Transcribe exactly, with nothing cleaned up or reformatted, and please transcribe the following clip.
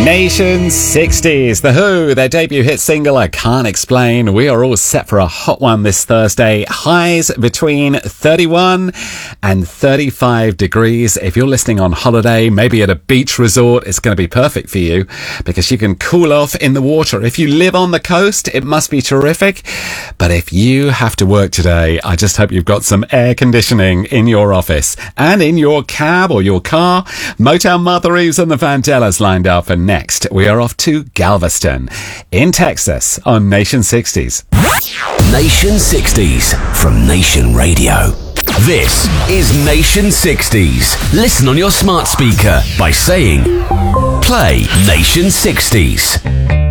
Nation sixties, The Who, their debut hit single, I Can't Explain. We are all set for a hot one this Thursday. Highs between thirty-one and thirty-five degrees. If you're listening on holiday, maybe at a beach resort, it's going to be perfect for you because you can cool off in the water. If you live on the coast, it must be terrific. But if you have to work today, I just hope you've got some air conditioning in your office and in your cab or your car. Motown Mother Eves and the Vandellas lined up, and next we are off to Galveston in Texas on Nation sixties. Nation sixties from Nation Radio. This is Nation sixties. Listen on your smart speaker by saying, play Nation sixties.